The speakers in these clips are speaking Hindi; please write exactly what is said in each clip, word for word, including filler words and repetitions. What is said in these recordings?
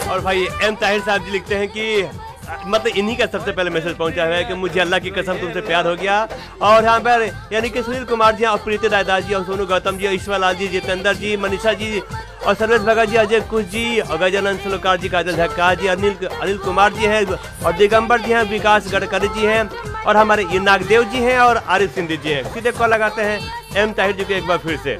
और भाई एम ताहिर साहब जी लिखते हैं कि मतलब इन्हीं का सबसे पहले मैसेज पहुंचा है कि मुझे अल्लाह की कसम तुमसे प्यार हो गया। और यहाँ पर यानी कि सुनील कुमार जी और प्रीति रायदास जी और सोनू गौतम जी और ईश्वर लाल जी, जितेंद्र जी, मनीषा जी और सर्वेश भगत जी, अजय कुश जी और गजानंद सलोकार जी, काजल धक्का जी, अनिल अनिल कुमार जी हैं और दिगंबर जी हैं, विकास गडकरी जी हैं और हमारे ये नागदेव जी हैं और आरिफ सिंधी जी हैं। सीधे कॉल लगाते हैं एम ताहिर जी को एक बार फिर से।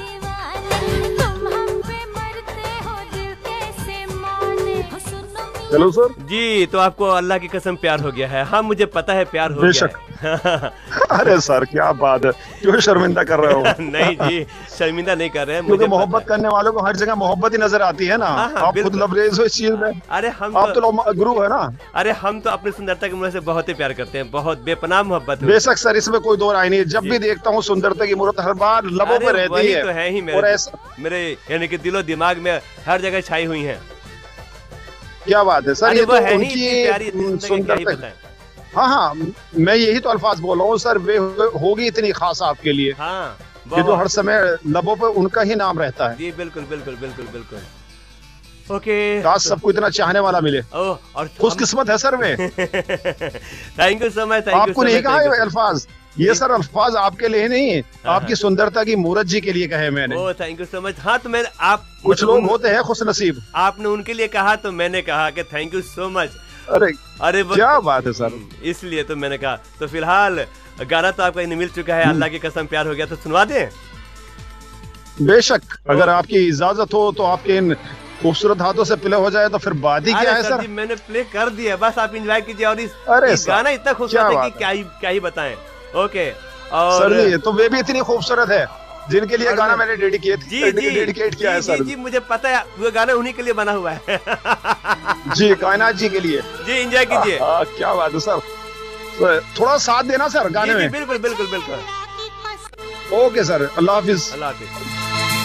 हेलो सर जी, तो आपको अल्लाह की कसम प्यार हो गया है? हाँ मुझे पता है प्यार हो गया है। अरे सर क्या बात है, क्यों शर्मिंदा कर रहे हो? नहीं जी, शर्मिंदा नहीं कर रहे हैं, क्योंकि मोहब्बत करने वालों को हर जगह मोहब्बत ही नजर आती है ना। हाँ, हाँ, आप खुद लबरेज हो इस चीज में। अरे हम आप तो, तो गुरु है ना। अरे हम तो अपनी सुंदरता की मूरत से बहुत ही प्यार करते हैं, बहुत बेपनाह मोहब्बत है। बेशक सर, इसमें कोई दो राय नहीं है। जब भी देखता हूँ सुंदरता की मूरत हर बार लबों पे रहती है। तो है ही मेरे, मेरे यानी कि दिलो दिमाग में हर जगह छाई हुई है। क्या बात है सर, ये तो है उनकी सुंदरता। हाँ हाँ, मैं यही तो अल्फाज बोल रहा हूँ सर, वे होगी इतनी खास आपके लिए। हाँ, ये तो हर समय लबों पे उनका ही नाम रहता है। जी बिल्कुल बिल्कुल बिल्कुल बिल्कुल। ओके, काश सबको इतना चाहने वाला मिले। ओह, और खुशकिस्मत है sir way. Thank you so much. आपको नहीं कहा ये अल्फाज, ये सर अल्फाज आपके लिए नहीं है, आपकी सुंदरता की मूरत जी के लिए कहे मैंने। Oh thank you so much. हाँ तो मैं आप कुछ लोग होते हैं खुश नसीब, आपने उनके लिए कहा तो मैंने कहा कि थैंक यू सो मच। अरे अरे क्या बात है सर, इसलिए तो मैंने कहा। तो फिलहाल गाना तो आपका मिल चुका है, अल्लाह की कसम प्यार हो गया, तो सुनवा दें? बेशक, अगर आपकी इजाजत हो तो आपके इन खूबसूरत हाथों से प्ले हो जाए तो फिर बात ही क्या है सर। जी मैंने प्ले कर दिया, बस आप एंजॉय कीजिए। और इस, अरे इस गाना इतना खूबसूरत है कि क्या ही क्या ही बताएं। ओके, और सर जी तो वे भी इतनी खूबसूरत है जिनके लिए गाना मैंने डेडिकेट जी जी डेडिकेट किया है सर। जी मुझे पता है, वो गाना उन्हीं के लिए बना हुआ है। जी, कायनात जी के लिए। जी एंजॉय कीजिए। क्या बात है सर, थोड़ा साथ देना सर गाने में। बिल्कुल बिल्कुल बिल्कुल। ओके सर, अल्लाह हाफिज। अल्लाह हाफिज।